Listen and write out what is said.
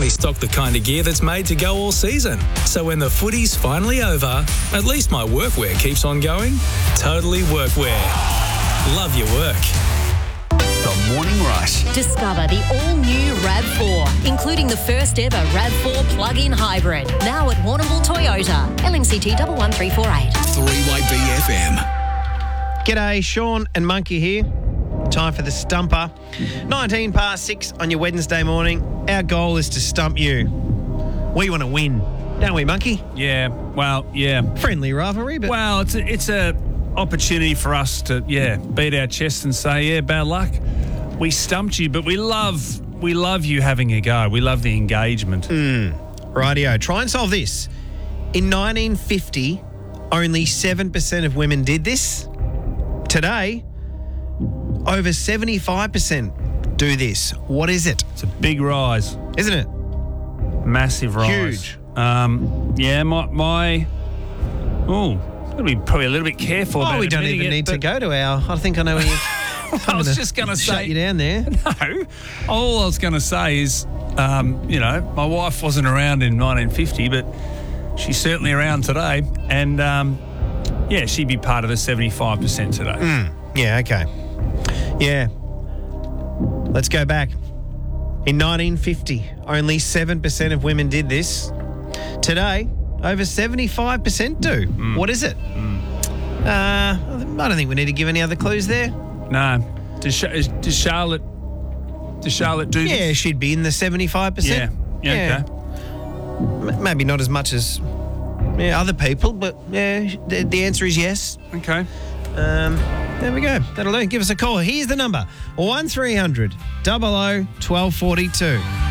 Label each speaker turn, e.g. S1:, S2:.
S1: only stock the kind of gear that's made to go all season. So when the footy's finally over, at least my workwear keeps on going. Totally Workwear. Love your work.
S2: The Morning Rush.
S3: Discover the all-new RAV4, including the first ever RAV4 plug-in hybrid. Now at Warrnambool Toyota. LMCT 11348.
S2: 3YB FM.
S4: G'day, Sean and Monkey here. Time for the Stumper. 19 past 6 on your Wednesday morning. Our goal is to stump you. We want to win, don't we, Monkey?
S5: Yeah, well, yeah.
S4: Friendly rivalry, but...
S5: Well, it's a opportunity for us to, beat our chest and say, bad luck. We stumped you, but we love you having a go. We love the engagement.
S4: Rightio. Try and solve this. In 1950, only 7% of women did this. Today, over 75% do this. What is it?
S5: It's a big rise.
S4: Isn't it?
S5: Massive rise.
S4: Huge.
S5: Got to be probably a little bit careful about
S4: we don't
S5: admitting
S4: even
S5: it,
S4: need to
S5: but-
S4: go to our... I think I know where you...
S5: I was just going to
S4: shut
S5: say...
S4: you down there.
S5: No. All I was going to say is, my wife wasn't around in 1950, but she's certainly around today. And, she'd be part of the 75% today.
S4: Yeah, okay. Yeah. Let's go back. In 1950, only 7% of women did this. Today, over 75% do. What is it? I don't think we need to give any other clues there.
S5: No. Does Charlotte do this?
S4: Yeah, she'd be in the 75%.
S5: Yeah, okay.
S4: Maybe not as much as other people, but the answer is yes.
S5: Okay.
S4: There we go. That'll do. Give us a call. Here's the number. 1300 00 1242.